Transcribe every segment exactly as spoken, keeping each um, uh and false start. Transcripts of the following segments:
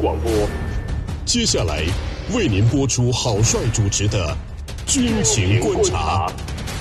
广播。接下来为您播出郝帅主持的军情观察。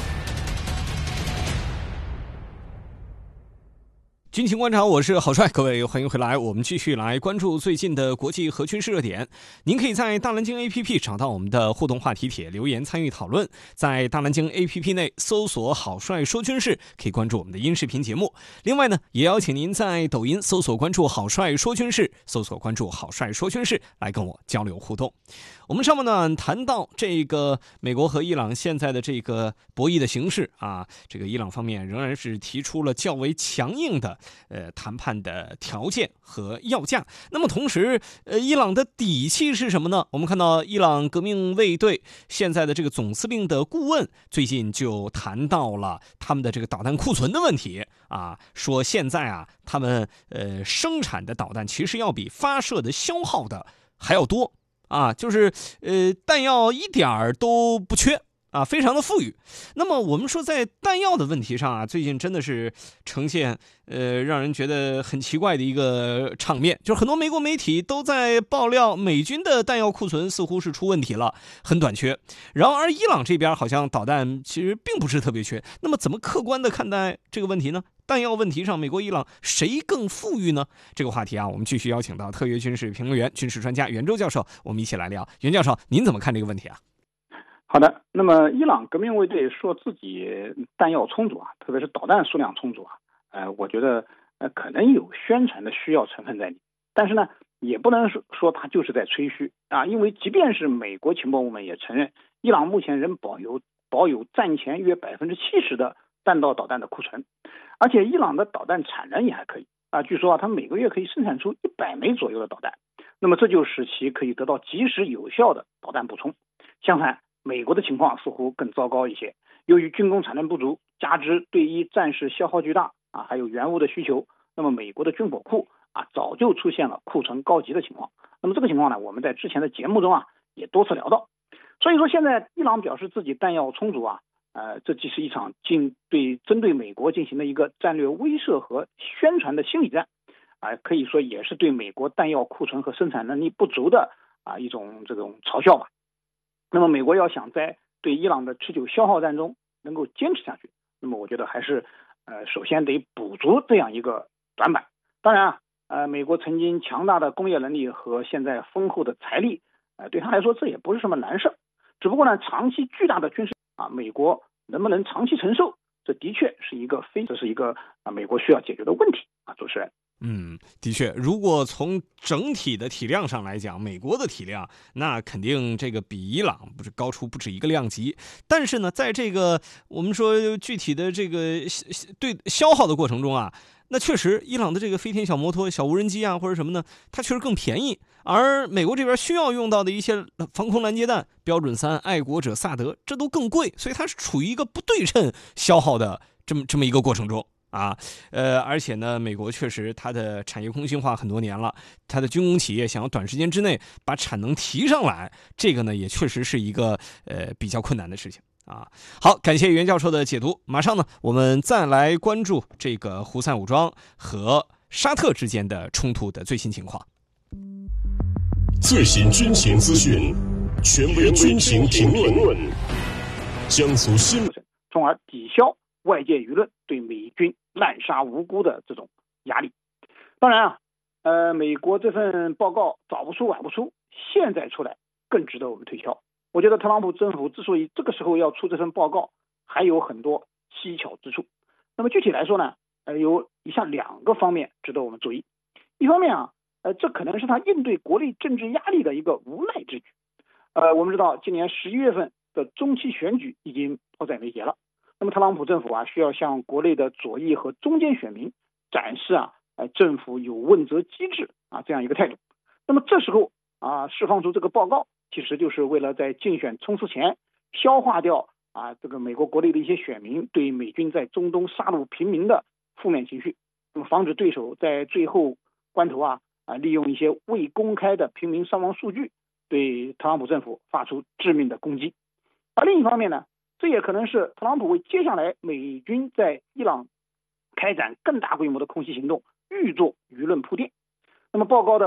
军情观察，我是郝帅，各位欢迎回来。我们继续来关注最近的国际和军事热点。您可以在大蓝鲸 A P P 找到我们的互动话题帖，留言参与讨论。在大蓝鲸 A P P 内搜索郝帅说军事，可以关注我们的音视频节目。另外呢，也邀请您在抖音搜索关注郝帅说军事，搜索关注郝帅说军事，来跟我交流互动。我们上半段谈到这个美国和伊朗现在的这个博弈的形势啊，这个伊朗方面仍然是提出了较为强硬的呃谈判的条件和要价。那么同时，呃，伊朗的底气是什么呢？我们看到伊朗革命卫队现在的这个总司令的顾问最近就谈到了他们的这个导弹库存的问题啊，说现在啊，他们呃生产的导弹其实要比发射的消耗的还要多。啊，就是呃，弹药一点儿都不缺啊，非常的富裕。那么我们说在弹药的问题上啊，最近真的是呈现呃让人觉得很奇怪的一个场面，就是很多美国媒体都在爆料美军的弹药库存似乎是出问题了，很短缺。然而伊朗这边好像导弹其实并不是特别缺。那么怎么客观的看待这个问题呢？弹药问题上，美国、伊朗谁更富裕呢？这个话题啊，我们继续邀请到特约军事评论员、军事专家袁周教授，我们一起来聊。袁教授，您怎么看这个问题啊？ 好的，那么伊朗革命卫队说自己弹药充足啊，特别是导弹数量充足啊，呃，我觉得呃可能有宣传的需要成分在里，但是呢，也不能说说他就是在吹嘘啊，因为即便是美国情报部门也承认，伊朗目前仍保有保有战前约百分之七十的弹道导弹的库存。而且伊朗的导弹产能也还可以啊，据说啊，它每个月可以生产出一百枚左右的导弹，那么这就使其可以得到及时有效的导弹补充。相反，美国的情况似乎更糟糕一些，由于军工产能不足，加之对一战事消耗巨大啊，还有援乌的需求，那么美国的军火库啊早就出现了库存高级的情况。那么这个情况呢，我们在之前的节目中啊也多次聊到。所以说现在伊朗表示自己弹药充足啊。呃，这既是一场进对针对美国进行的一个战略威慑和宣传的心理战，啊、呃，可以说也是对美国弹药库存和生产能力不足的啊、呃、一种这种嘲笑吧。那么美国要想在对伊朗的持久消耗战中能够坚持下去，那么我觉得还是呃首先得补足这样一个短板。当然啊，呃，美国曾经强大的工业能力和现在丰厚的财力，呃，对他来说这也不是什么难事，只不过呢，长期巨大的军事啊，美国能不能长期承受？这的确是一个非，这是一个啊美国需要解决的问题啊，主持人。 嗯，的确，如果从整体的体量上来讲，美国的体量那肯定这个比伊朗不是高出不止一个量级。但是呢，在这个我们说具体的这个对消耗的过程中啊，那确实伊朗的这个飞天小摩托、小无人机啊或者什么呢，它确实更便宜。而美国这边需要用到的一些防空拦截弹，标准三、爱国者、萨德，这都更贵，所以它是处于一个不对称消耗的这么这么一个过程中。啊，呃，而且呢，美国确实它的产业空心化很多年了，它的军工企业想要短时间之内把产能提上来，这个呢也确实是一个呃比较困难的事情啊。好，感谢袁教授的解读。马上呢，我们再来关注这个胡塞武装和沙特之间的冲突的最新情况。 最新军情资讯，权威军情评论，江苏新闻， 从而抵消外界舆论对美军滥杀无辜的这种压力。当然啊，呃，美国这份报告早不出晚不出，现在出来更值得我们推敲。我觉得特朗普政府之所以这个时候要出这份报告，还有很多蹊跷之处。那么具体来说呢，呃，有以下两个方面值得我们注意。一方面啊，呃，这可能是他应对国内政治压力的一个无奈之举。呃，我们知道今年十一月份的中期选举已经迫在眉睫了。那么特朗普政府啊，需要向国内的左翼和中间选民展示啊，呃，政府有问责机制啊这样一个态度。那么这时候啊，释放出这个报告，其实就是为了在竞选冲刺前消化掉啊这个美国国内的一些选民对美军在中东杀戮平民的负面情绪，那么防止对手在最后关头啊啊利用一些未公开的平民伤亡数据对特朗普政府发出致命的攻击。而另一方面呢，这也可能是特朗普为接下来美军在伊朗开展更大规模的空袭行动预做舆论铺垫。那么报告的